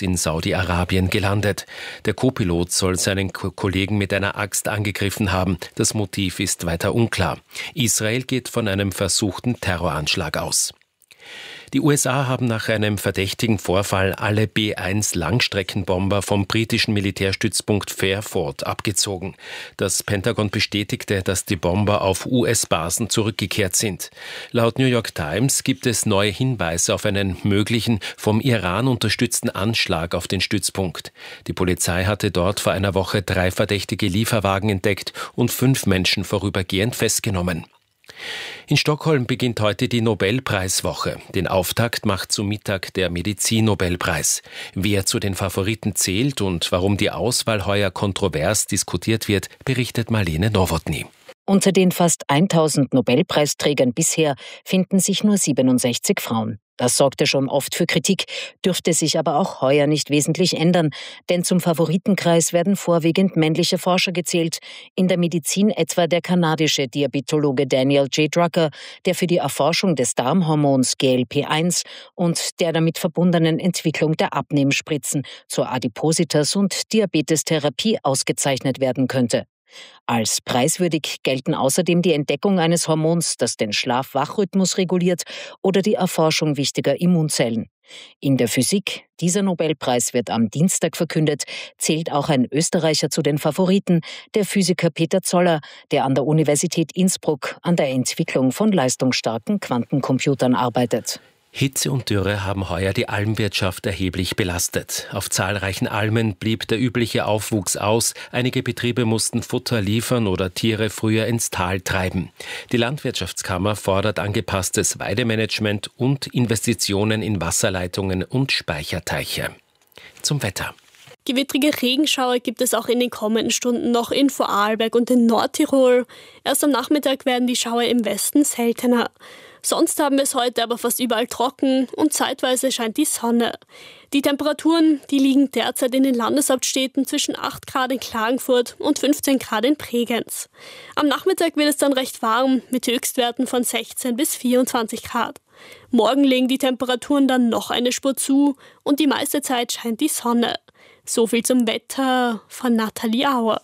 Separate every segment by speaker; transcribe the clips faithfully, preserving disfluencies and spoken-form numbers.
Speaker 1: Airbus in Saudi-Arabien gelandet. Der Co-Pilot soll seinen Ko- Kollegen mit einer Axt angegriffen haben. Das Motiv ist weiter unklar. Israel geht von einem versuchten Terroranschlag aus. Die U S A haben nach einem verdächtigen Vorfall alle B eins Langstreckenbomber vom britischen Militärstützpunkt Fairford abgezogen. Das Pentagon bestätigte, dass die Bomber auf U S-Basen zurückgekehrt sind. Laut New York Times gibt es neue Hinweise auf einen möglichen vom Iran unterstützten Anschlag auf den Stützpunkt. Die Polizei hatte dort vor einer Woche drei verdächtige Lieferwagen entdeckt und fünf Menschen vorübergehend festgenommen. In Stockholm beginnt heute die Nobelpreiswoche. Den Auftakt macht zum Mittag der Medizin-Nobelpreis. Wer zu den Favoriten zählt und warum die Auswahl heuer kontrovers diskutiert wird, berichtet Marlene Nowotny.
Speaker 2: Unter den fast tausend Nobelpreisträgern bisher finden sich nur siebenundsechzig Frauen. Das sorgte schon oft für Kritik, dürfte sich aber auch heuer nicht wesentlich ändern, denn zum Favoritenkreis werden vorwiegend männliche Forscher gezählt, in der Medizin etwa der kanadische Diabetologe Daniel J. Drucker, der für die Erforschung des Darmhormons G L P eins und der damit verbundenen Entwicklung der Abnehmspritzen zur Adipositas- und Diabetestherapie ausgezeichnet werden könnte. Als preiswürdig gelten außerdem die Entdeckung eines Hormons, das den Schlaf-Wach-Rhythmus reguliert, oder die Erforschung wichtiger Immunzellen. In der Physik, dieser Nobelpreis wird am Dienstag verkündet, zählt auch ein Österreicher zu den Favoriten, der Physiker Peter Zoller, der an der Universität Innsbruck an der Entwicklung von leistungsstarken Quantencomputern arbeitet.
Speaker 1: Hitze und Dürre haben heuer die Almwirtschaft erheblich belastet. Auf zahlreichen Almen blieb der übliche Aufwuchs aus. Einige Betriebe mussten Futter liefern oder Tiere früher ins Tal treiben. Die Landwirtschaftskammer fordert angepasstes Weidemanagement und Investitionen in Wasserleitungen und Speicherteiche. Zum Wetter.
Speaker 3: Gewittrige Regenschauer gibt es auch in den kommenden Stunden noch in Vorarlberg und in Nordtirol. Erst am Nachmittag werden die Schauer im Westen seltener. Sonst haben wir es heute aber fast überall trocken und zeitweise scheint die Sonne. Die Temperaturen, die liegen derzeit in den Landeshauptstädten zwischen acht Grad in Klagenfurt und fünfzehn Grad in Bregenz. Am Nachmittag wird es dann recht warm mit Höchstwerten von sechzehn bis vierundzwanzig Grad. Morgen legen die Temperaturen dann noch eine Spur zu und die meiste Zeit scheint die Sonne. So viel zum Wetter von Nathalie Auer.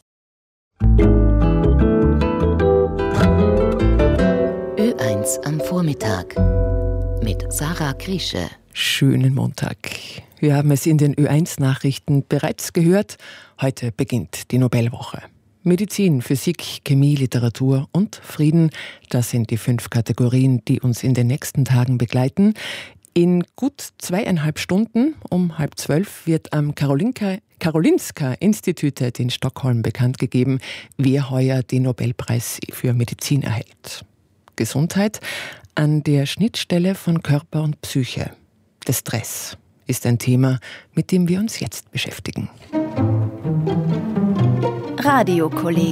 Speaker 4: Ö eins am Vormittag mit Sarah Griesche.
Speaker 5: Schönen Montag. Wir haben es in den Ö eins Nachrichten bereits gehört. Heute beginnt die Nobelwoche. Medizin, Physik, Chemie, Literatur und Frieden, das sind die fünf Kategorien, die uns in den nächsten Tagen begleiten. In gut zweieinhalb Stunden, um halb zwölf, wird am Karolinka, Karolinska-Institut in Stockholm bekannt gegeben, wer heuer den Nobelpreis für Medizin erhält. Gesundheit an der Schnittstelle von Körper und Psyche. Der Stress ist ein Thema, mit dem wir uns jetzt beschäftigen.
Speaker 4: Radiokolleg.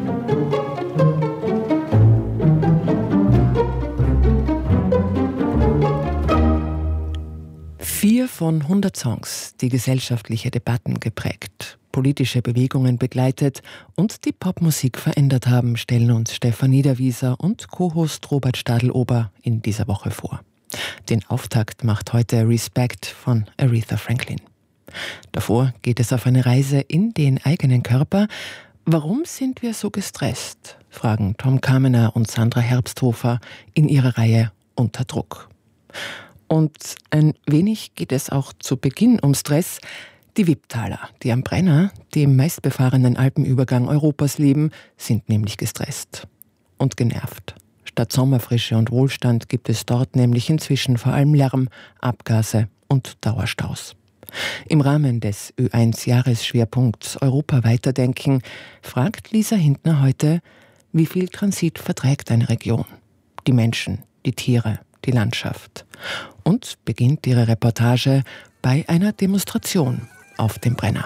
Speaker 5: Vier von hundert Songs, die gesellschaftliche Debatten geprägt, politische Bewegungen begleitet und die Popmusik verändert haben, stellen uns Stefan Niederwieser und Co-Host Robert Stadlober in dieser Woche vor. Den Auftakt macht heute Respect von Aretha Franklin. Davor geht es auf eine Reise in den eigenen Körper. Warum sind wir so gestresst? Fragen Tom Kamener und Sandra Herbsthofer in ihrer Reihe Unter Druck. Und ein wenig geht es auch zu Beginn um Stress. Die Wipptaler, die am Brenner, dem meistbefahrenen Alpenübergang Europas leben, sind nämlich gestresst und genervt. Statt Sommerfrische und Wohlstand gibt es dort nämlich inzwischen vor allem Lärm, Abgase und Dauerstaus. Im Rahmen des Ö eins Jahresschwerpunkts Europa weiterdenken fragt Lisa Hintner heute, wie viel Transit verträgt eine Region? Die Menschen, die Tiere, die Landschaft. Und beginnt ihre Reportage bei einer Demonstration auf dem Brenner.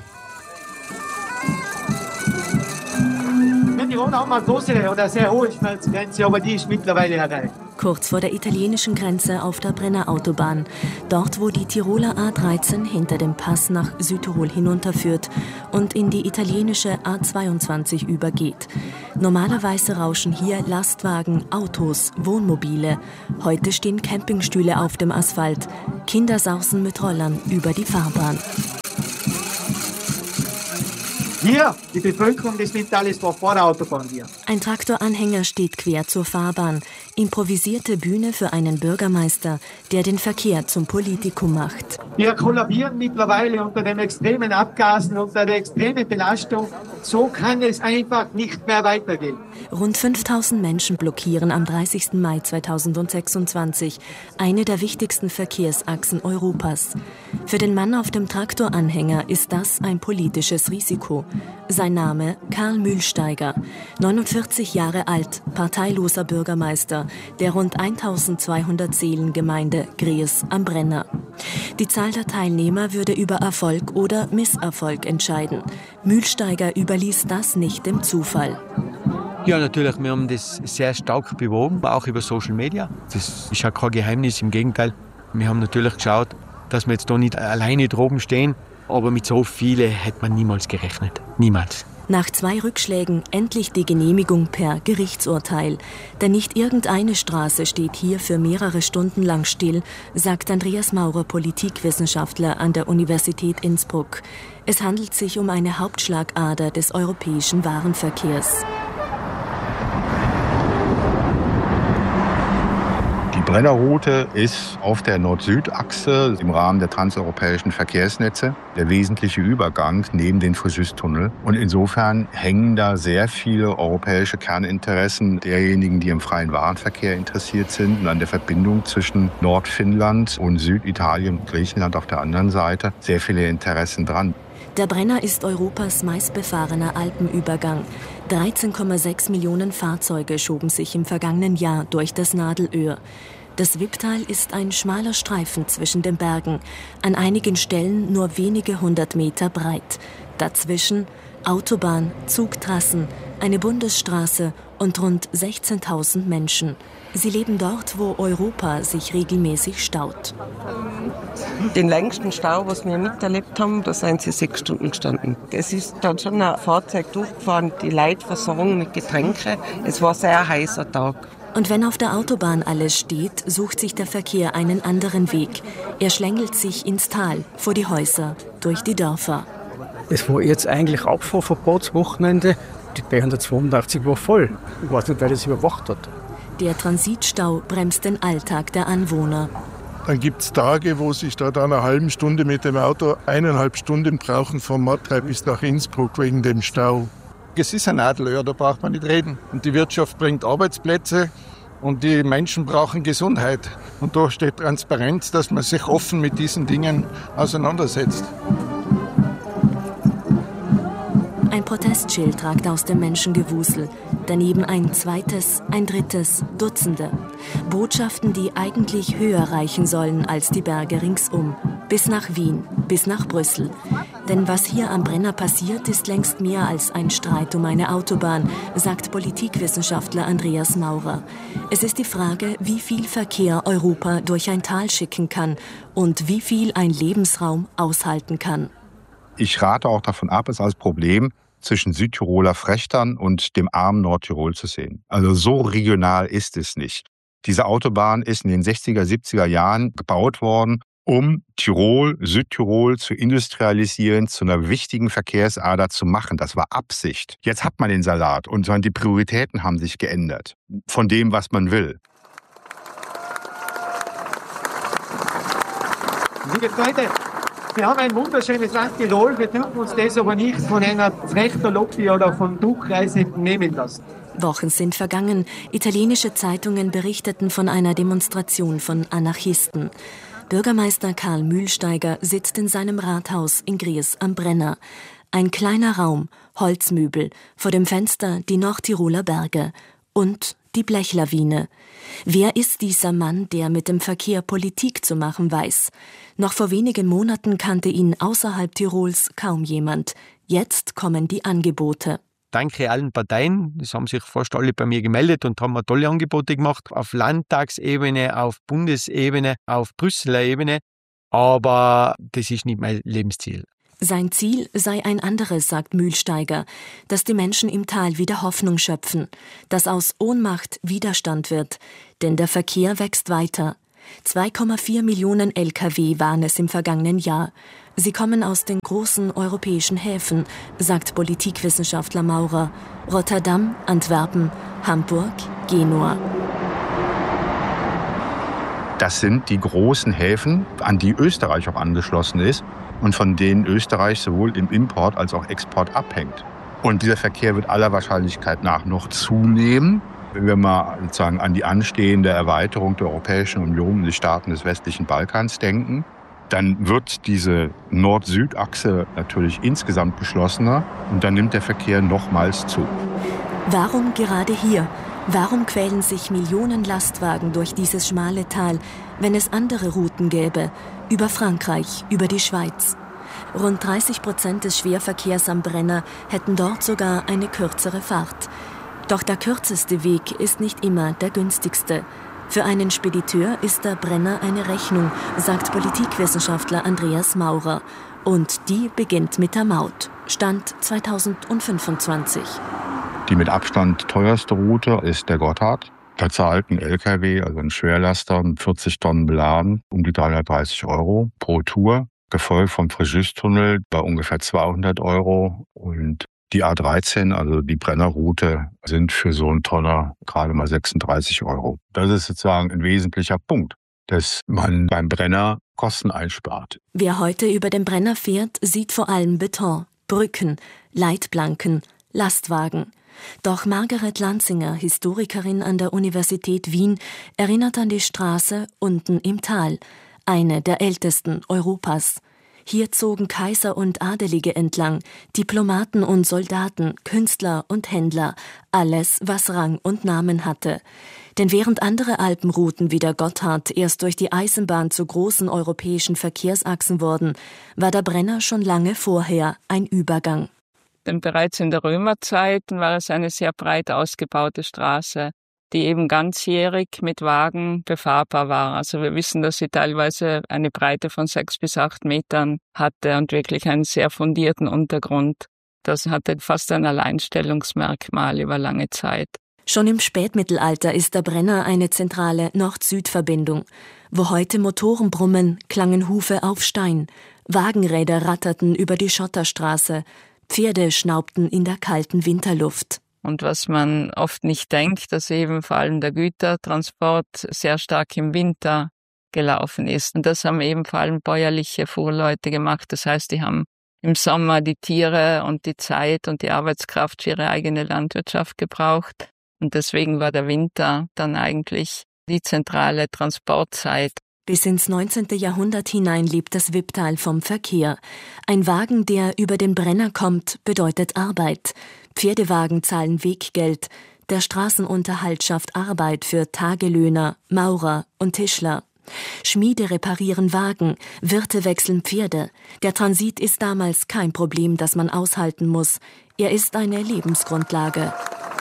Speaker 6: In Tirol haben wir eine große oder sehr hohe Schmerzgrenze, aber die ist mittlerweile erreicht.
Speaker 7: Kurz vor der italienischen Grenze auf der Brenner Autobahn, dort wo die Tiroler A dreizehn hinter dem Pass nach Südtirol hinunterführt und in die italienische A zweiundzwanzig übergeht. Normalerweise rauschen hier Lastwagen, Autos, Wohnmobile. Heute stehen Campingstühle auf dem Asphalt. Kinder sausen mit Rollern über die Fahrbahn.
Speaker 6: Hier, die Bevölkerung, das nimmt alles vor, vor der Autobahn hier.
Speaker 7: Ein Traktoranhänger steht quer zur Fahrbahn. Improvisierte Bühne für einen Bürgermeister, der den Verkehr zum Politikum macht.
Speaker 6: Wir kollabieren mittlerweile unter den extremen Abgasen, unter der extremen Belastung. So kann es einfach nicht mehr weitergehen.
Speaker 7: Rund fünftausend Menschen blockieren am dreißigsten Mai zweitausendsechsundzwanzig eine der wichtigsten Verkehrsachsen Europas. Für den Mann auf dem Traktoranhänger ist das ein politisches Risiko. Sein Name Karl Mühlsteiger, neunundvierzig Jahre alt, parteiloser Bürgermeister der rund eintausendzweihundert Seelengemeinde Gries am Brenner. Die Zahl der Teilnehmer würde über Erfolg oder Misserfolg entscheiden. Mühlsteiger überließ das nicht dem Zufall.
Speaker 8: Ja, natürlich, wir haben das sehr stark beworben, auch über Social Media. Das ist ja kein Geheimnis, im Gegenteil. Wir haben natürlich geschaut, dass wir jetzt da nicht alleine droben stehen, aber mit so vielen hätte man niemals gerechnet. Niemals.
Speaker 7: Nach zwei Rückschlägen endlich die Genehmigung per Gerichtsurteil. Denn nicht irgendeine Straße steht hier für mehrere Stunden lang still, sagt Andreas Maurer, Politikwissenschaftler an der Universität Innsbruck. Es handelt sich um eine Hauptschlagader des europäischen Warenverkehrs.
Speaker 9: Die Brennerroute ist auf der Nord-Süd-Achse im Rahmen der transeuropäischen Verkehrsnetze der wesentliche Übergang neben den Fréjus-Tunnel. Und insofern hängen da sehr viele europäische Kerninteressen derjenigen, die im freien Warenverkehr interessiert sind und an der Verbindung zwischen Nordfinnland und Süditalien und Griechenland auf der anderen Seite sehr viele Interessen dran.
Speaker 7: Der Brenner ist Europas meistbefahrener Alpenübergang. dreizehn Komma sechs Millionen Fahrzeuge schoben sich im vergangenen Jahr durch das Nadelöhr. Das Wipptal ist ein schmaler Streifen zwischen den Bergen, an einigen Stellen nur wenige hundert Meter breit. Dazwischen Autobahn, Zugtrassen, eine Bundesstraße und rund sechzehntausend Menschen. Sie leben dort, wo Europa sich regelmäßig staut.
Speaker 10: Den längsten Stau, was wir miterlebt haben, da sind sie sechs Stunden gestanden. Es ist dann schon ein Fahrzeug durchgefahren, die Leute versorgen mit Getränken. Es war ein sehr heißer Tag.
Speaker 7: Und wenn auf der Autobahn alles steht, sucht sich der Verkehr einen anderen Weg. Er schlängelt sich ins Tal, vor die Häuser, durch die Dörfer.
Speaker 11: Es war jetzt eigentlich Abfahrverbotswochenende. Die B hundertzweiundachtzig war voll. Ich weiß nicht, wer das überwacht hat.
Speaker 7: Der Transitstau bremst den Alltag der Anwohner.
Speaker 12: Dann gibt es Tage, wo sich da dann eine halbe Stunde mit dem Auto eineinhalb Stunden brauchen vom Mattrei bis nach Innsbruck wegen dem Stau.
Speaker 13: Es ist ein Nadelöhr, da braucht man nicht reden. Und die Wirtschaft bringt Arbeitsplätze und die Menschen brauchen Gesundheit. Und da steht Transparenz, dass man sich offen mit diesen Dingen auseinandersetzt.
Speaker 7: Ein Protestschild ragt aus dem Menschengewusel. Daneben ein zweites, ein drittes, Dutzende. Botschaften, die eigentlich höher reichen sollen als die Berge ringsum. Bis nach Wien, bis nach Brüssel. Denn was hier am Brenner passiert, ist längst mehr als ein Streit um eine Autobahn, sagt Politikwissenschaftler Andreas Maurer. Es ist die Frage, wie viel Verkehr Europa durch ein Tal schicken kann und wie viel ein Lebensraum aushalten kann.
Speaker 9: Ich rate auch davon ab, es als Problem zwischen Südtiroler Frächtern und dem armen Nordtirol zu sehen. Also so regional ist es nicht. Diese Autobahn ist in den sechziger, siebziger Jahren gebaut worden, um Tirol, Südtirol zu industrialisieren, zu einer wichtigen Verkehrsader zu machen. Das war Absicht. Jetzt hat man den Salat und die Prioritäten haben sich geändert von dem, was man will.
Speaker 6: Liebe Freunde, wir haben ein wunderschönes Land Tirol, wir dürfen uns das aber nicht von einer Frechterlobby oder von Druckreise nehmen lassen.
Speaker 7: Wochen sind vergangen. Italienische Zeitungen berichteten von einer Demonstration von Anarchisten. Bürgermeister Karl Mühlsteiger sitzt in seinem Rathaus in Gries am Brenner. Ein kleiner Raum, Holzmöbel, vor dem Fenster die Nordtiroler Berge und die Blechlawine. Wer ist dieser Mann, der mit dem Verkehr Politik zu machen weiß? Noch vor wenigen Monaten kannte ihn außerhalb Tirols kaum jemand. Jetzt kommen die Angebote.
Speaker 8: Danke allen Parteien, das haben sich fast alle bei mir gemeldet und haben mir tolle Angebote gemacht, auf Landtagsebene, auf Bundesebene, auf Brüsseler Ebene. Aber das ist nicht mein Lebensziel.
Speaker 7: Sein Ziel sei ein anderes, sagt Mühlsteiger, dass die Menschen im Tal wieder Hoffnung schöpfen, dass aus Ohnmacht Widerstand wird, denn der Verkehr wächst weiter. zwei Komma vier Millionen L K W waren es im vergangenen Jahr. Sie kommen aus den großen europäischen Häfen, sagt Politikwissenschaftler Maurer. Rotterdam, Antwerpen, Hamburg, Genua.
Speaker 9: Das sind die großen Häfen, an die Österreich auch angeschlossen ist und von denen Österreich sowohl im Import als auch Export abhängt. Und dieser Verkehr wird aller Wahrscheinlichkeit nach noch zunehmen. Wenn wir mal sozusagen an die anstehende Erweiterung der Europäischen Union und die Staaten des westlichen Balkans denken, dann wird diese Nord-Süd-Achse natürlich insgesamt geschlossener und dann nimmt der Verkehr nochmals zu.
Speaker 7: Warum gerade hier? Warum quälen sich Millionen Lastwagen durch dieses schmale Tal, wenn es andere Routen gäbe? Über Frankreich, über die Schweiz. Rund dreißig Prozent des Schwerverkehrs am Brenner hätten dort sogar eine kürzere Fahrt. Doch der kürzeste Weg ist nicht immer der günstigste. Für einen Spediteur ist der Brenner eine Rechnung, sagt Politikwissenschaftler Andreas Maurer. Und die beginnt mit der Maut. Stand zweitausendfünfundzwanzig.
Speaker 9: Die mit Abstand teuerste Route ist der Gotthard. Da zahlt ein L K W, also ein Schwerlaster, mit vierzig Tonnen beladen, um die dreihundertdreißig Euro pro Tour. Gefolgt vom Fréjus-Tunnel bei ungefähr zweihundert Euro. Und die A dreizehn, also die Brennerroute, sind für so einen Tonner gerade mal sechsunddreißig Euro. Das ist sozusagen ein wesentlicher Punkt, dass man beim Brenner Kosten einspart.
Speaker 7: Wer heute über den Brenner fährt, sieht vor allem Beton, Brücken, Leitplanken, Lastwagen. Doch Margaret Lanzinger, Historikerin an der Universität Wien, erinnert an die Straße unten im Tal, eine der ältesten Europas. Hier zogen Kaiser und Adelige entlang, Diplomaten und Soldaten, Künstler und Händler, alles, was Rang und Namen hatte. Denn während andere Alpenrouten wie der Gotthard erst durch die Eisenbahn zu großen europäischen Verkehrsachsen wurden, war der Brenner schon lange vorher ein Übergang.
Speaker 14: Denn bereits in der Römerzeit war es eine sehr breit ausgebaute Straße, die eben ganzjährig mit Wagen befahrbar war. Also wir wissen, dass sie teilweise eine Breite von sechs bis acht Metern hatte und wirklich einen sehr fundierten Untergrund. Das hatte fast ein Alleinstellungsmerkmal über lange Zeit.
Speaker 7: Schon im Spätmittelalter ist der Brenner eine zentrale Nord-Süd-Verbindung. Wo heute Motoren brummen, klangen Hufe auf Stein. Wagenräder ratterten über die Schotterstraße. Pferde schnaubten in der kalten Winterluft.
Speaker 14: Und was man oft nicht denkt, dass eben vor allem der Gütertransport sehr stark im Winter gelaufen ist. Und das haben eben vor allem bäuerliche Fuhrleute gemacht. Das heißt, die haben im Sommer die Tiere und die Zeit und die Arbeitskraft für ihre eigene Landwirtschaft gebraucht. Und deswegen war der Winter dann eigentlich die zentrale Transportzeit.
Speaker 7: Bis ins neunzehnte Jahrhundert hinein lebt das Wipptal vom Verkehr. Ein Wagen, der über den Brenner kommt, bedeutet Arbeit. Pferdewagen zahlen Weggeld. Der Straßenunterhalt schafft Arbeit für Tagelöhner, Maurer und Tischler. Schmiede reparieren Wagen, Wirte wechseln Pferde. Der Transit ist damals kein Problem, das man aushalten muss. Er ist eine Lebensgrundlage.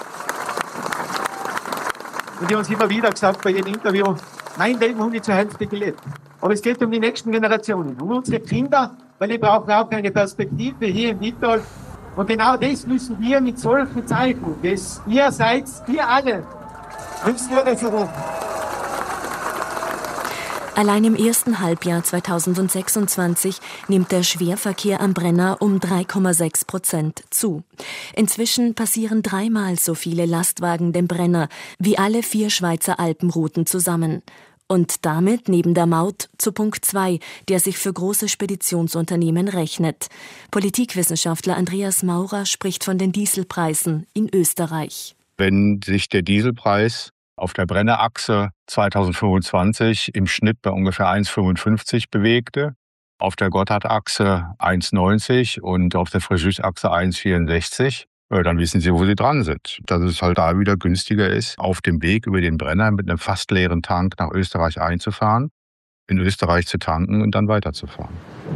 Speaker 6: Und die haben uns immer wieder gesagt bei jedem Interview, mein Leben habe ich zur Hälfte gelebt. Aber es geht um die nächsten Generationen, um unsere Kinder, weil die brauchen auch eine Perspektive hier im Witttal. Und genau das müssen wir mit solchen Zeichen, das ihr seid, ihr alle, müssen wir das herum.
Speaker 7: Allein im ersten Halbjahr zweitausendsechsundzwanzig nimmt der Schwerverkehr am Brenner um drei Komma sechs Prozent zu. Inzwischen passieren dreimal so viele Lastwagen den Brenner wie alle vier Schweizer Alpenrouten zusammen. Und damit neben der Maut zu Punkt zwei, der sich für große Speditionsunternehmen rechnet. Politikwissenschaftler Andreas Maurer spricht von den Dieselpreisen in Österreich.
Speaker 9: Wenn sich der Dieselpreis auf der Brennerachse zweitausendfünfundzwanzig im Schnitt bei ungefähr eins Komma fünfundfünfzig bewegte, auf der Gotthardachse eins Komma neunzig und auf der Fréjus-Achse eins Komma vierundsechzig, dann wissen Sie, wo Sie dran sind. Dass es halt da wieder günstiger ist, auf dem Weg über den Brenner mit einem fast leeren Tank nach Österreich einzufahren, in Österreich zu tanken und dann weiterzufahren.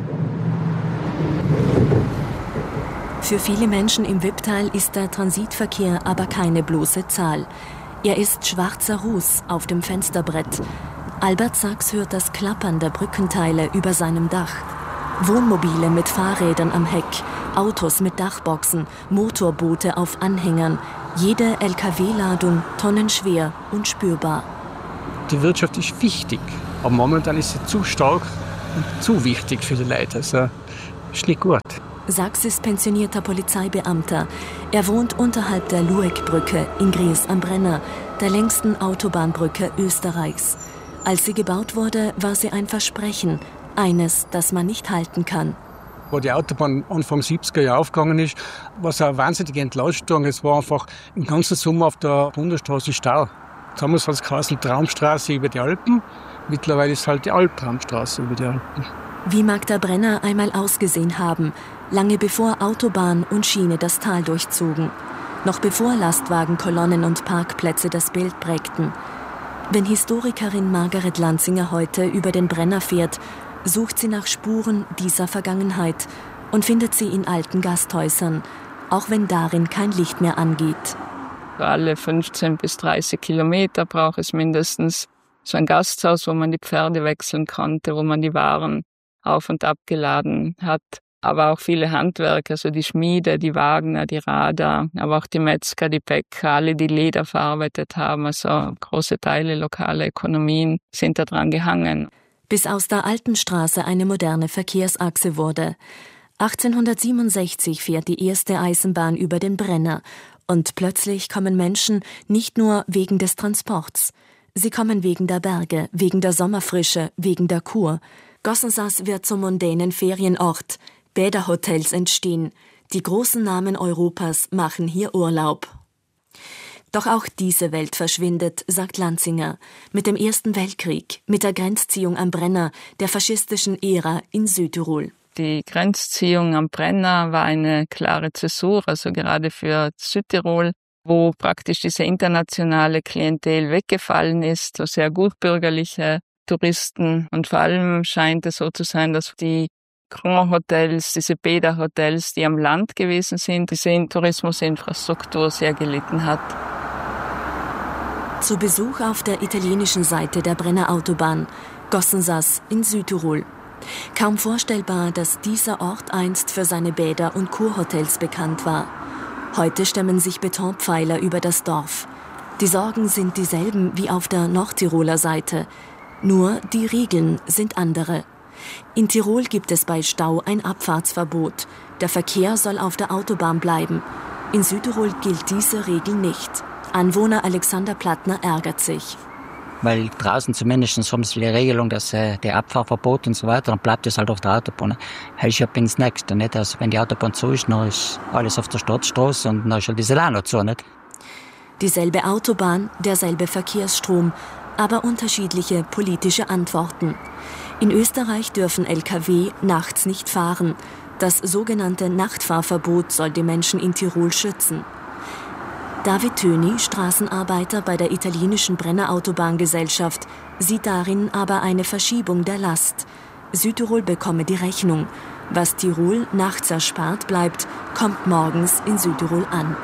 Speaker 7: Für viele Menschen im Wipptal ist der Transitverkehr aber keine bloße Zahl. Er ist schwarzer Ruß auf dem Fensterbrett. Albert Sachs hört das Klappern der Brückenteile über seinem Dach. Wohnmobile mit Fahrrädern am Heck, Autos mit Dachboxen, Motorboote auf Anhängern. Jede L K W-Ladung tonnenschwer und spürbar.
Speaker 11: Die Wirtschaft ist wichtig. Aber momentan ist sie zu stark und zu wichtig für die Leute. Also ist nicht gut.
Speaker 7: Sachs ist pensionierter Polizeibeamter. Er wohnt unterhalb der Lueckbrücke in Gries am Brenner, der längsten Autobahnbrücke Österreichs. Als sie gebaut wurde, war sie ein Versprechen, eines, das man nicht halten kann.
Speaker 11: Wo die Autobahn Anfang siebziger Jahre aufgegangen ist, war es eine wahnsinnige Entlastung. Es war einfach im ganzen Sommer auf der Bundesstraße Stau. Damals hat es geheißen Traumstraße über die Alpen. Mittlerweile ist es halt die Albtraumstraße über die Alpen.
Speaker 7: Wie mag der Brenner einmal ausgesehen haben, lange bevor Autobahn und Schiene das Tal durchzogen, noch bevor Lastwagenkolonnen und Parkplätze das Bild prägten. Wenn Historikerin Margaret Lanzinger heute über den Brenner fährt, sucht sie nach Spuren dieser Vergangenheit und findet sie in alten Gasthäusern, auch wenn darin kein Licht mehr angeht.
Speaker 14: Alle fünfzehn bis dreißig Kilometer braucht es mindestens so ein Gasthaus, wo man die Pferde wechseln konnte, wo man die Waren auf- und abgeladen hat. Aber auch viele Handwerker, also die Schmiede, die Wagner, die Rader, aber auch die Metzger, die Bäcker, alle, die Leder verarbeitet haben. Also große Teile lokale Ökonomien sind daran gehangen.
Speaker 7: Bis aus der alten Straße eine moderne Verkehrsachse wurde. achtzehnhundertsiebenundsechzig fährt die erste Eisenbahn über den Brenner und plötzlich kommen Menschen nicht nur wegen des Transports. Sie kommen wegen der Berge, wegen der Sommerfrische, wegen der Kur. Gossensaas wird zum mondänen Ferienort. Bäderhotels entstehen. Die großen Namen Europas machen hier Urlaub. Doch auch diese Welt verschwindet, sagt Lanzinger, mit dem Ersten Weltkrieg, mit der Grenzziehung am Brenner, der faschistischen Ära in Südtirol.
Speaker 14: Die Grenzziehung am Brenner war eine klare Zäsur, also gerade für Südtirol, wo praktisch diese internationale Klientel weggefallen ist, so sehr gutbürgerliche Touristen. Und vor allem scheint es so zu sein, dass die Grand Hotels, diese Bäderhotels, die am Land gewesen sind, diese Tourismusinfrastruktur sehr gelitten hat.
Speaker 7: Zu Besuch auf der italienischen Seite der Brenner Autobahn, Gossensaas in Südtirol. Kaum vorstellbar, dass dieser Ort einst für seine Bäder- und Kurhotels bekannt war. Heute stemmen sich Betonpfeiler über das Dorf. Die Sorgen sind dieselben wie auf der Nordtiroler Seite. Nur die Regeln sind andere. In Tirol gibt es bei Stau ein Abfahrtsverbot. Der Verkehr soll auf der Autobahn bleiben. In Südtirol gilt diese Regel nicht. Anwohner Alexander Plattner ärgert sich.
Speaker 15: Weil draußen zumindest haben sie die Regelung, dass äh, der Abfahrverbot und so weiter, dann bleibt es halt auf der Autobahn. Heißt ja ins Nächste, nicht? Also wenn die Autobahn zu ist, dann ist alles auf der Stadtstraße und dann ist halt diese Lano zu, nicht?
Speaker 7: Dieselbe Autobahn, derselbe Verkehrsstrom, aber unterschiedliche politische Antworten. In Österreich dürfen L K W nachts nicht fahren. Das sogenannte Nachtfahrverbot soll die Menschen in Tirol schützen. David Töni, Straßenarbeiter bei der italienischen Brenner Autobahngesellschaft, sieht darin aber eine Verschiebung der Last. Südtirol bekomme die Rechnung. Was Tirol nachts erspart bleibt, kommt morgens in Südtirol an.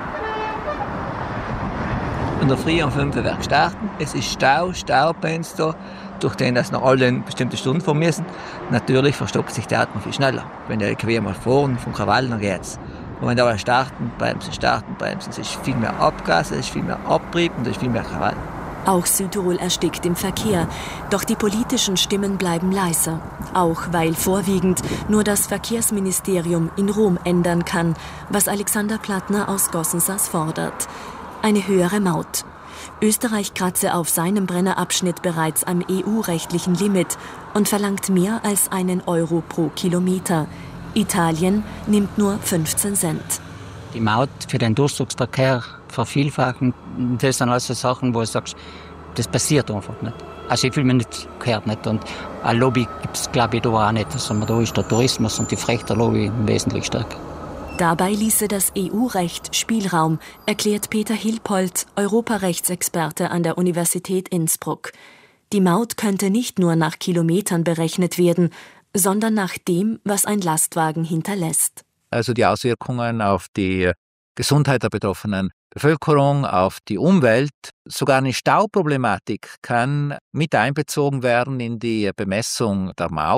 Speaker 16: In der Früh um fünf Uhr wird starten. Es ist Stau, Stau bei uns da, durch den, dass noch alle eine bestimmte Stunde fahren müssen. Natürlich verstopft sich der Atmen viel schneller. Wenn der L K W mal fahren, vom Krawall, dann geht's. Und wenn da starten, bremsen, starten, bremsen, es ist viel mehr Abgas, es ist viel mehr Abrieb und es ist viel mehr Krawall.
Speaker 7: Auch Südtirol erstickt im Verkehr. Doch die politischen Stimmen bleiben leiser. Auch weil vorwiegend nur das Verkehrsministerium in Rom ändern kann, was Alexander Plattner aus Gossensaas fordert. Eine höhere Maut. Österreich kratze auf seinem Brennerabschnitt bereits am E U-rechtlichen Limit und verlangt mehr als einen Euro pro Kilometer. Italien nimmt nur fünfzehn Cent.
Speaker 15: Die Maut für den Durchzugsverkehr vervielfachen, das sind also Sachen, wo du sagst, das passiert einfach nicht. Also ich fühle mich nicht gehört nicht. Und eine Lobby gibt es, glaube ich, da auch nicht. Also da ist der Tourismus und die Frechterlobby wesentlich stärker.
Speaker 7: Dabei ließe das E U-Recht Spielraum, erklärt Peter Hilpold, Europarechtsexperte an der Universität Innsbruck. Die Maut könnte nicht nur nach Kilometern berechnet werden, sondern nach dem, was ein Lastwagen hinterlässt.
Speaker 17: Also die Auswirkungen auf die Gesundheit der betroffenen Bevölkerung, auf die Umwelt, sogar eine Stauproblematik kann mit einbezogen werden in die Bemessung der Maut.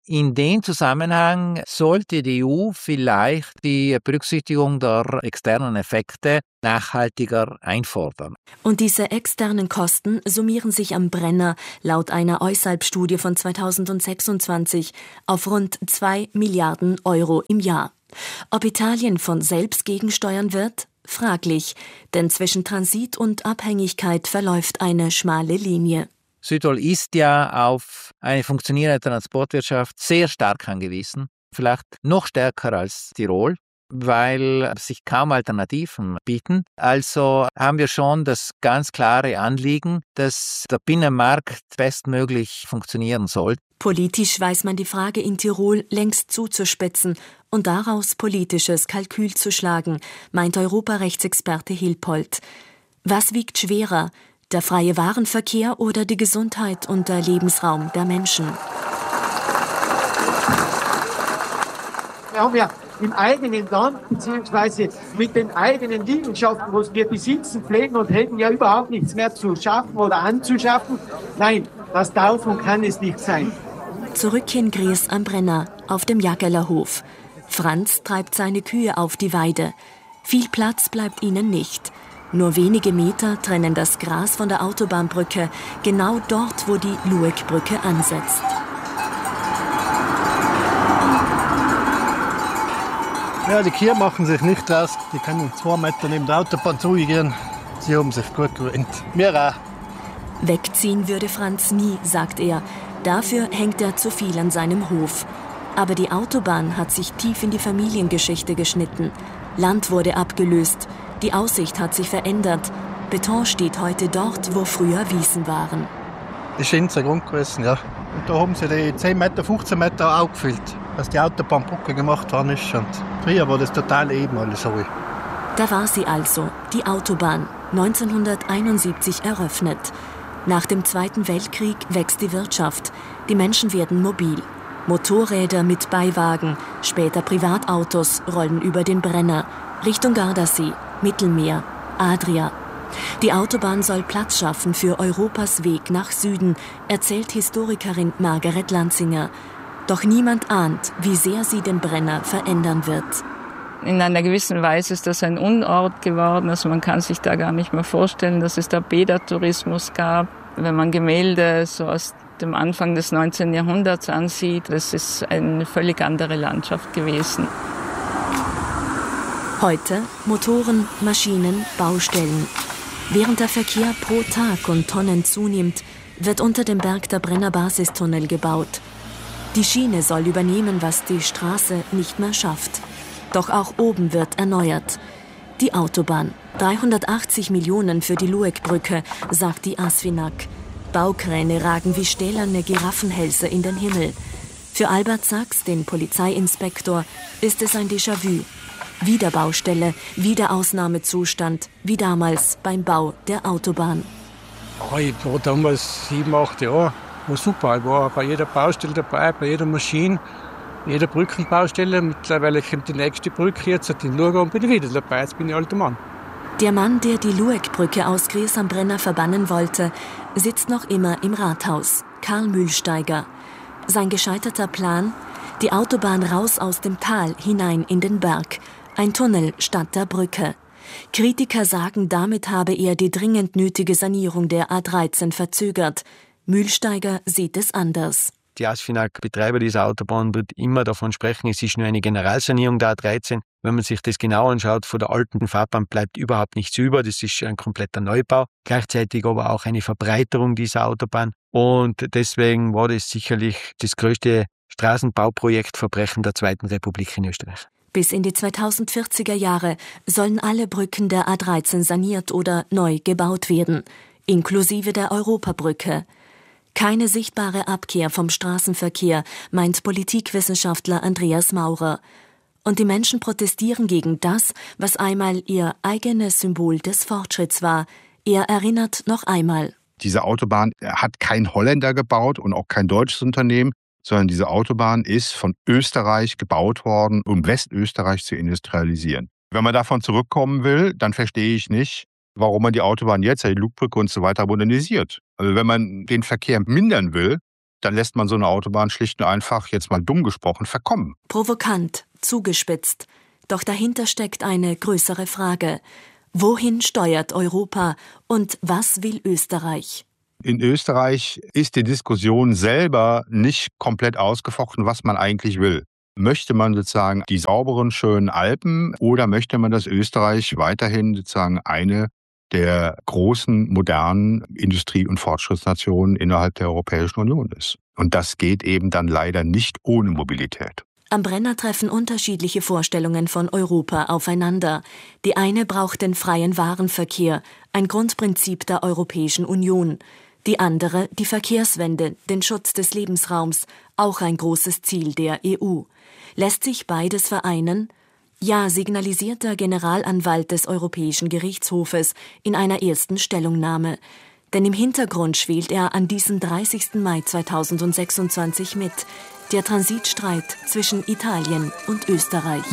Speaker 17: In dem Zusammenhang sollte die E U vielleicht die Berücksichtigung der externen Effekte nachhaltiger einfordern.
Speaker 7: Und diese externen Kosten summieren sich am Brenner laut einer Eusalp-Studie von zweitausendsechsundzwanzig auf rund zwei Milliarden Euro im Jahr. Ob Italien von selbst gegensteuern wird? Fraglich, denn zwischen Transit und Abhängigkeit verläuft eine schmale Linie.
Speaker 17: Südtirol ist ja auf eine funktionierende Transportwirtschaft sehr stark angewiesen, vielleicht noch stärker als Tirol, weil sich kaum Alternativen bieten. Also haben wir schon das ganz klare Anliegen, dass der Binnenmarkt bestmöglich funktionieren soll.
Speaker 7: Politisch weiß man die Frage in Tirol längst zuzuspitzen und daraus politisches Kalkül zu schlagen, meint Europarechtsexperte Hilpold. Was wiegt schwerer? Der freie Warenverkehr oder die Gesundheit und der Lebensraum der Menschen?
Speaker 6: Wir haben ja im eigenen Land beziehungsweise mit den eigenen Liegenschaften, was wir besitzen, pflegen und hätten ja überhaupt nichts mehr zu schaffen oder anzuschaffen. Nein, das darf und kann es nicht sein.
Speaker 7: Zurück in Gries am Brenner, auf dem Jaggerlerhof. Franz treibt seine Kühe auf die Weide. Viel Platz bleibt ihnen nicht. Nur wenige Meter trennen das Gras von der Autobahnbrücke, genau dort, wo die Luegbrücke ansetzt.
Speaker 18: Ja, die Kühe machen sich nicht raus. Die können zwei Meter neben der Autobahn zugehen. Sie haben sich gut gewöhnt. Wir auch.
Speaker 7: Wegziehen würde Franz nie, sagt er. Dafür hängt er zu viel an seinem Hof. Aber die Autobahn hat sich tief in die Familiengeschichte geschnitten. Land wurde abgelöst. Die Aussicht hat sich verändert. Beton steht heute dort, wo früher Wiesen waren.
Speaker 18: Das ist unser Grund gewesen, ja. Und da haben sie die zehn Meter, fünfzehn Meter auch gefüllt, dass die Autobahnbrücke gemacht worden ist. Und früher war das total eben alles so.
Speaker 7: Da war sie also, die Autobahn, neunzehnhunderteinundsiebzig eröffnet. Nach dem Zweiten Weltkrieg wächst die Wirtschaft. Die Menschen werden mobil. Motorräder mit Beiwagen, später Privatautos rollen über den Brenner, Richtung Gardasee, Mittelmeer, Adria. Die Autobahn soll Platz schaffen für Europas Weg nach Süden, erzählt Historikerin Margaret Lanzinger. Doch niemand ahnt, wie sehr sie den Brenner verändern wird.
Speaker 14: In einer gewissen Weise ist das ein Unort geworden. Also man kann sich da gar nicht mehr vorstellen, dass es da Bädertourismus gab. Wenn man Gemälde so aus dem Anfang des neunzehnten Jahrhunderts ansieht, das ist eine völlig andere Landschaft gewesen.
Speaker 7: Heute Motoren, Maschinen, Baustellen. Während der Verkehr pro Tag und Tonnen zunimmt, wird unter dem Berg der Brenner Basistunnel gebaut. Die Schiene soll übernehmen, was die Straße nicht mehr schafft. Doch auch oben wird erneuert. Die Autobahn. dreihundertachtzig Millionen für die Luegbrücke, sagt die ASFINAG. Baukräne ragen wie stählerne Giraffenhälse in den Himmel. Für Albert Sachs, den Polizeiinspektor, ist es ein Déjà-vu. Wieder Baustelle, wieder Ausnahmezustand, wie damals beim Bau der Autobahn.
Speaker 11: Oh, ich war damals sieben, acht Jahre. War super. Ich war bei jeder Baustelle dabei, bei jeder Maschine, jeder Brückenbaustelle. Mittlerweile kommt die nächste Brücke, jetzt hat den Lurga und bin ich wieder dabei. Jetzt bin ich alter Mann.
Speaker 7: Der Mann, der die Luegbrücke aus Gries am Brenner verbannen wollte, sitzt noch immer im Rathaus, Karl Mühlsteiger. Sein gescheiterter Plan? Die Autobahn raus aus dem Tal hinein in den Berg. Ein Tunnel statt der Brücke. Kritiker sagen, damit habe er die dringend nötige Sanierung der A dreizehn verzögert. Mühlsteiger sieht es anders.
Speaker 8: Die ASFINAG, Betreiber dieser Autobahn, wird immer davon sprechen, es ist nur eine Generalsanierung der A dreizehn. Wenn man sich das genau anschaut, von der alten Fahrbahn bleibt überhaupt nichts über. Das ist ein kompletter Neubau. Gleichzeitig aber auch eine Verbreiterung dieser Autobahn. Und deswegen war das sicherlich das größte Straßenbauprojektverbrechen der Zweiten Republik in Österreich.
Speaker 7: Bis in die zweitausendvierziger Jahre sollen alle Brücken der A dreizehn saniert oder neu gebaut werden, inklusive der Europabrücke. Keine sichtbare Abkehr vom Straßenverkehr, meint Politikwissenschaftler Andreas Maurer. Und die Menschen protestieren gegen das, was einmal ihr eigenes Symbol des Fortschritts war. Er erinnert noch einmal.
Speaker 9: Diese Autobahn hat kein Holländer gebaut und auch kein deutsches Unternehmen, sondern diese Autobahn ist von Österreich gebaut worden, um Westösterreich zu industrialisieren. Wenn man davon zurückkommen will, dann verstehe ich nicht, warum man die Autobahn jetzt, die Lugbrücke und so weiter modernisiert. Also wenn man den Verkehr mindern will, dann lässt man so eine Autobahn schlicht und einfach, jetzt mal dumm gesprochen, verkommen.
Speaker 7: Provokant, zugespitzt. Doch dahinter steckt eine größere Frage. Wohin steuert Europa und was will Österreich?
Speaker 9: In Österreich ist die Diskussion selber nicht komplett ausgefochten, was man eigentlich will. Möchte man sozusagen die sauberen, schönen Alpen oder möchte man, dass Österreich weiterhin sozusagen eine der großen, modernen Industrie- und Fortschrittsnationen innerhalb der Europäischen Union ist? Und das geht eben dann leider nicht ohne Mobilität.
Speaker 7: Am Brenner treffen unterschiedliche Vorstellungen von Europa aufeinander. Die eine braucht den freien Warenverkehr, ein Grundprinzip der Europäischen Union. Die andere die Verkehrswende, den Schutz des Lebensraums, auch ein großes Ziel der E U. Lässt sich beides vereinen? Ja, signalisiert der Generalanwalt des Europäischen Gerichtshofes in einer ersten Stellungnahme. Denn im Hintergrund schwelt er an diesem dreißigsten Mai zweitausendsechsundzwanzig mit. Der Transitstreit zwischen Italien und Österreich.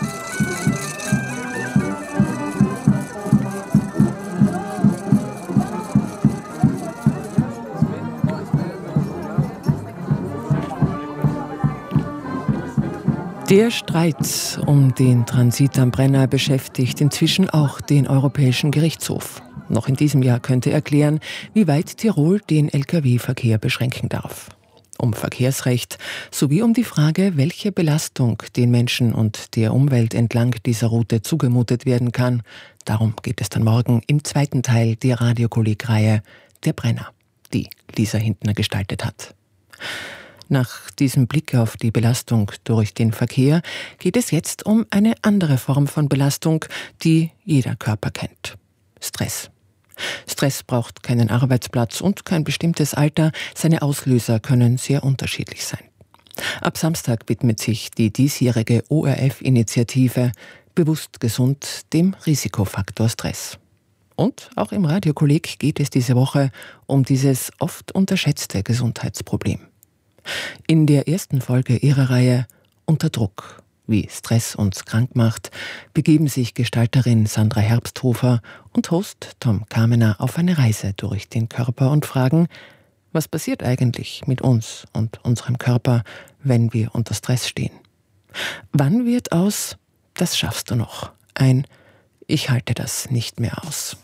Speaker 5: Der Streit um den Transit am Brenner beschäftigt inzwischen auch den Europäischen Gerichtshof. Noch in diesem Jahr könnte er klären, wie weit Tirol den L K W-Verkehr beschränken darf. Um Verkehrsrecht sowie um die Frage, welche Belastung den Menschen und der Umwelt entlang dieser Route zugemutet werden kann. Darum geht es dann morgen im zweiten Teil der Radiokolleg-Reihe Der Brenner, die Lisa Hintner gestaltet hat. Nach diesem Blick auf die Belastung durch den Verkehr geht es jetzt um eine andere Form von Belastung, die jeder Körper kennt. Stress. Stress braucht keinen Arbeitsplatz und kein bestimmtes Alter. Seine Auslöser können sehr unterschiedlich sein. Ab Samstag widmet sich die diesjährige O R F-Initiative Bewusst gesund dem Risikofaktor Stress. Und auch im Radiokolleg geht es diese Woche um dieses oft unterschätzte Gesundheitsproblem. In der ersten Folge ihrer Reihe Unter Druck, wie Stress uns krank macht, begeben sich Gestalterin Sandra Herbsthofer und Host Tom Kamener auf eine Reise durch den Körper und fragen, was passiert eigentlich mit uns und unserem Körper, wenn wir unter Stress stehen? Wann wird aus Das schaffst du noch ein Ich halte das nicht mehr aus?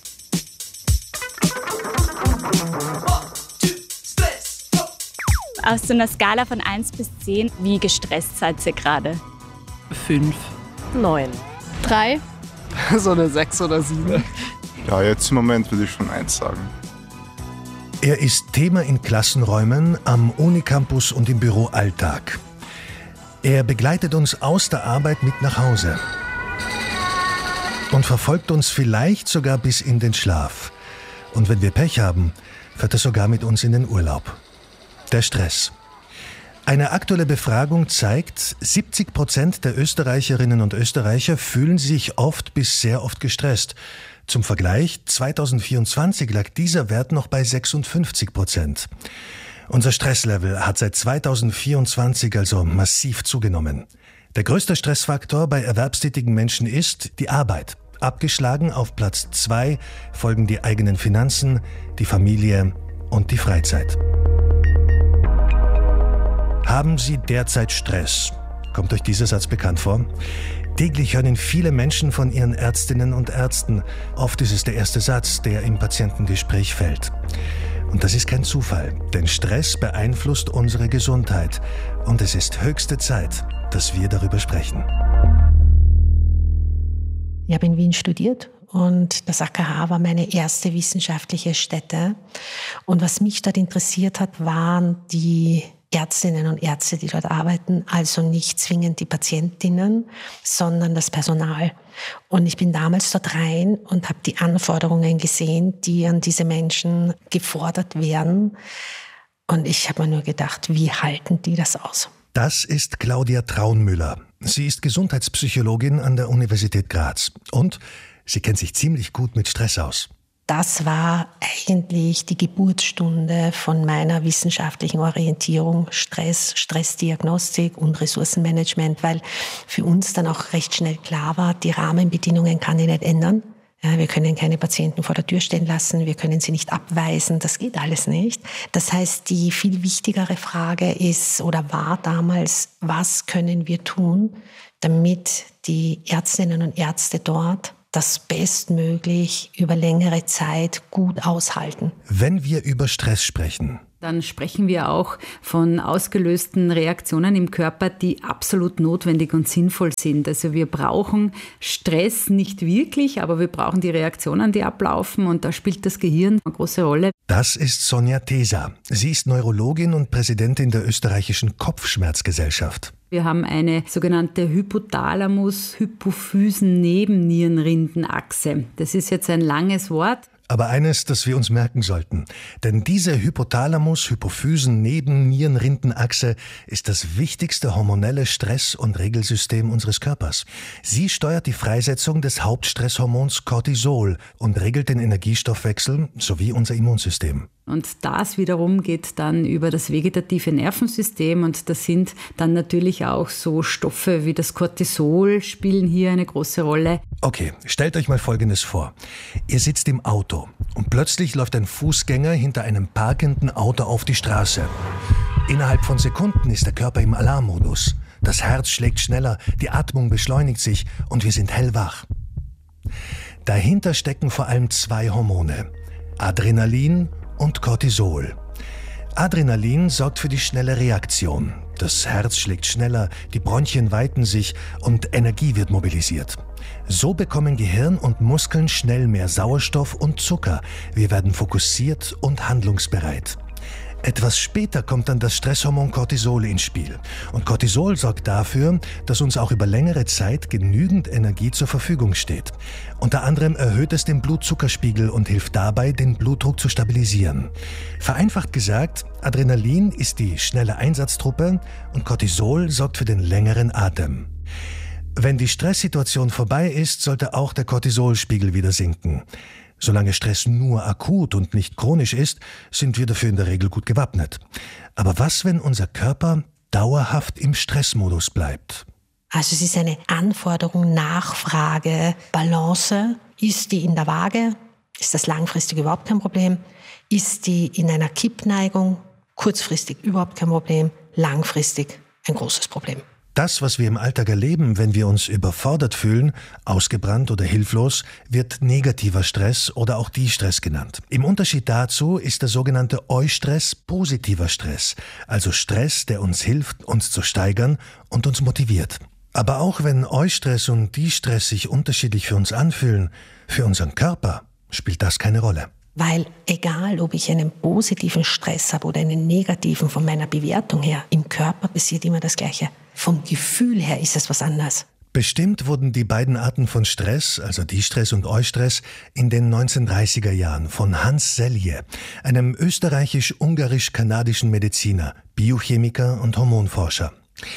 Speaker 19: Aus so einer Skala von eins bis zehn, wie gestresst seid ihr gerade?
Speaker 20: Fünf.
Speaker 21: Neun.
Speaker 22: Drei.
Speaker 20: So eine sechs oder sieben.
Speaker 23: Ja, jetzt im Moment würde ich schon eins sagen.
Speaker 24: Er ist Thema in Klassenräumen, am Unicampus und im Büroalltag. Er begleitet uns aus der Arbeit mit nach Hause und verfolgt uns vielleicht sogar bis in den Schlaf. Und wenn wir Pech haben, fährt er sogar mit uns in den Urlaub. Der Stress. Eine aktuelle Befragung zeigt, siebzig Prozent der Österreicherinnen und Österreicher fühlen sich oft bis sehr oft gestresst. Zum Vergleich, zweitausendvierundzwanzig lag dieser Wert noch bei sechsundfünfzig Prozent. Unser Stresslevel hat seit zweitausendvierundzwanzig also massiv zugenommen. Der größte Stressfaktor bei erwerbstätigen Menschen ist die Arbeit. Abgeschlagen auf Platz zwei folgen die eigenen Finanzen, die Familie und die Freizeit. Haben Sie derzeit Stress? Kommt euch dieser Satz bekannt vor? Täglich hören ihn viele Menschen von ihren Ärztinnen und Ärzten. Oft ist es der erste Satz, der im Patientengespräch fällt. Und das ist kein Zufall, denn Stress beeinflusst unsere Gesundheit. Und es ist höchste Zeit, dass wir darüber sprechen.
Speaker 25: Ich habe in Wien studiert und das A K H war meine erste wissenschaftliche Stätte. Und was mich dort interessiert hat, waren die Ärztinnen und Ärzte, die dort arbeiten, also nicht zwingend die Patientinnen, sondern das Personal. Und ich bin damals dort rein und habe die Anforderungen gesehen, die an diese Menschen gefordert werden. Und ich habe mir nur gedacht, wie halten die das aus?
Speaker 24: Das ist Claudia Traunmüller. Sie ist Gesundheitspsychologin an der Universität Graz. Und sie kennt sich ziemlich gut mit Stress aus.
Speaker 25: Das war eigentlich die Geburtsstunde von meiner wissenschaftlichen Orientierung, Stress, Stressdiagnostik und Ressourcenmanagement, weil für uns dann auch recht schnell klar war, die Rahmenbedingungen kann ich nicht ändern. Ja, wir können keine Patienten vor der Tür stehen lassen, wir können sie nicht abweisen, das geht alles nicht. Das heißt, die viel wichtigere Frage ist oder war damals, was können wir tun, damit die Ärztinnen und Ärzte dort das bestmöglich über längere Zeit gut aushalten.
Speaker 24: Wenn wir über Stress sprechen,
Speaker 1: dann sprechen wir auch von ausgelösten Reaktionen im Körper, die absolut notwendig und sinnvoll sind. Also wir brauchen Stress nicht wirklich, aber wir brauchen die Reaktionen, die ablaufen, und da spielt das Gehirn eine große Rolle.
Speaker 24: Das ist Sonja Teser. Sie ist Neurologin und Präsidentin der österreichischen Kopfschmerzgesellschaft.
Speaker 1: Wir haben eine sogenannte Hypothalamus-Hypophysen-Nebennierenrindenachse. Das ist jetzt ein langes Wort.
Speaker 24: Aber eines, das wir uns merken sollten. Denn diese Hypothalamus-Hypophysen-Nebennierenrindenachse ist das wichtigste hormonelle Stress- und Regelsystem unseres Körpers. Sie steuert die Freisetzung des Hauptstresshormons Cortisol und regelt den Energiestoffwechsel sowie unser Immunsystem.
Speaker 1: Und das wiederum geht dann über das vegetative Nervensystem, und das sind dann natürlich auch so Stoffe wie das Cortisol spielen hier eine große Rolle.
Speaker 24: Okay, stellt euch mal Folgendes vor. Ihr sitzt im Auto und plötzlich läuft ein Fußgänger hinter einem parkenden Auto auf die Straße. Innerhalb von Sekunden ist der Körper im Alarmmodus. Das Herz schlägt schneller, die Atmung beschleunigt sich und wir sind hellwach. Dahinter stecken vor allem zwei Hormone: Adrenalin und Cortisol. Adrenalin sorgt für die schnelle Reaktion. Das Herz schlägt schneller, die Bronchien weiten sich und Energie wird mobilisiert. So bekommen Gehirn und Muskeln schnell mehr Sauerstoff und Zucker. Wir werden fokussiert und handlungsbereit. Etwas später kommt dann das Stresshormon Cortisol ins Spiel. Und Cortisol sorgt dafür, dass uns auch über längere Zeit genügend Energie zur Verfügung steht. Unter anderem erhöht es den Blutzuckerspiegel und hilft dabei, den Blutdruck zu stabilisieren. Vereinfacht gesagt, Adrenalin ist die schnelle Einsatztruppe und Cortisol sorgt für den längeren Atem. Wenn die Stresssituation vorbei ist, sollte auch der Cortisolspiegel wieder sinken. Solange Stress nur akut und nicht chronisch ist, sind wir dafür in der Regel gut gewappnet. Aber was, wenn unser Körper dauerhaft im Stressmodus bleibt?
Speaker 25: Also es ist eine Anforderung, Nachfrage, Balance. Ist die in der Waage? Ist das langfristig überhaupt kein Problem? Ist die in einer Kippneigung? Kurzfristig überhaupt kein Problem, langfristig ein großes Problem.
Speaker 24: Das, was wir im Alltag erleben, wenn wir uns überfordert fühlen, ausgebrannt oder hilflos, wird negativer Stress oder auch Distress genannt. Im Unterschied dazu ist der sogenannte Eustress positiver Stress, also Stress, der uns hilft, uns zu steigern und uns motiviert. Aber auch wenn Eustress und Distress sich unterschiedlich für uns anfühlen, für unseren Körper spielt das keine Rolle.
Speaker 25: Weil egal, ob ich einen positiven Stress habe oder einen negativen, von meiner Bewertung her, im Körper passiert immer das Gleiche. Vom Gefühl her ist es was anderes.
Speaker 24: Bestimmt wurden die beiden Arten von Stress, also Distress und Eustress, in den neunzehnhundertdreißiger Jahren von Hans Selye, einem österreichisch-ungarisch-kanadischen Mediziner, Biochemiker und Hormonforscher.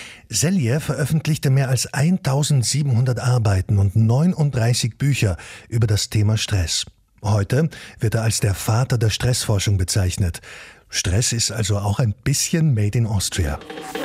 Speaker 24: Selye veröffentlichte mehr als eintausendsiebenhundert Arbeiten und neununddreißig Bücher über das Thema Stress. Heute wird er als der Vater der Stressforschung bezeichnet. Stress ist also auch ein bisschen made in Austria.